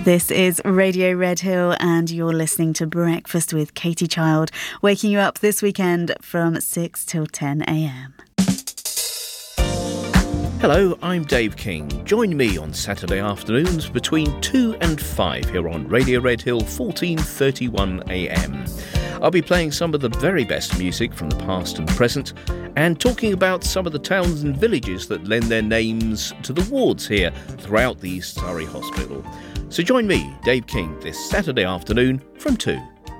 This is Radio Red Hill and you're listening to Breakfast with Katie Child, waking you up this weekend from 6 till 10 a.m. Hello, I'm Dave King. Join me on Saturday afternoons between 2 and 5 here on Radio Red Hill 1431 AM. I'll be playing some of the very best music from the past and present and talking about some of the towns and villages that lend their names to the wards here throughout the East Surrey Hospital. So join me, Dave King, this Saturday afternoon from 2.